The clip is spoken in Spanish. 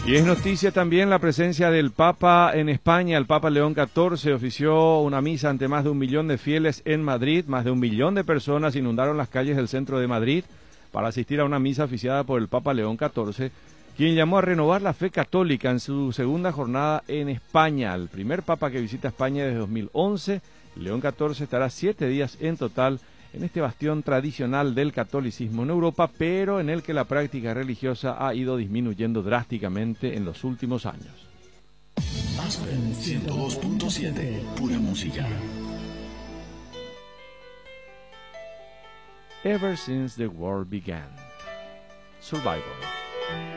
Y es noticia también la presencia del Papa en España. El Papa León XIV ofició una misa ante más de 1 millón de fieles en Madrid. Más de 1 millón de personas inundaron las calles del centro de Madrid para asistir a una misa oficiada por el Papa León XIV, quien llamó a renovar la fe católica en su segunda jornada en España. El primer Papa que visita España desde 2011, León XIV estará 7 días en total en este bastión tradicional del catolicismo en Europa, pero en el que la práctica religiosa ha ido disminuyendo drásticamente en los últimos años. Aspen 102.7, pura música. Ever since the world began. Survivor.